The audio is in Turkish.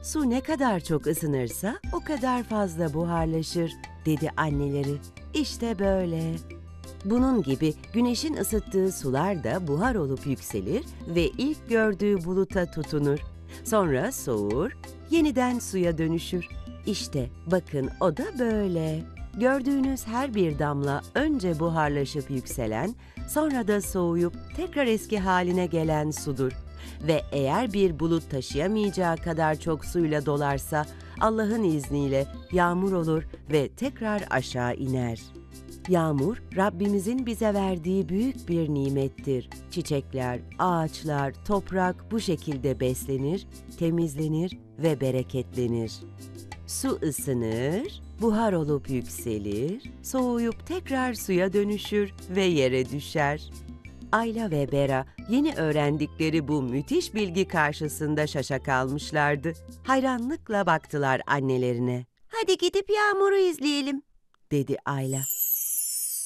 Su ne kadar çok ısınırsa o kadar fazla buharlaşır, dedi anneleri. İşte böyle. Bunun gibi güneşin ısıttığı sular da buhar olup yükselir ve ilk gördüğü buluta tutunur. Sonra soğur, yeniden suya dönüşür. İşte bakın o da böyle. Gördüğünüz her bir damla önce buharlaşıp yükselen, sonra da soğuyup tekrar eski haline gelen sudur. Ve eğer bir bulut taşıyamayacağı kadar çok suyla dolarsa, Allah'ın izniyle yağmur olur ve tekrar aşağı iner. Yağmur, Rabbimizin bize verdiği büyük bir nimettir. Çiçekler, ağaçlar, toprak bu şekilde beslenir, temizlenir ve bereketlenir. Su ısınır, buhar olup yükselir, soğuyup tekrar suya dönüşür ve yere düşer. Ayla ve Bera yeni öğrendikleri bu müthiş bilgi karşısında şaşa kalmışlardı. Hayranlıkla baktılar annelerine. "Hadi gidip yağmuru izleyelim," dedi Ayla.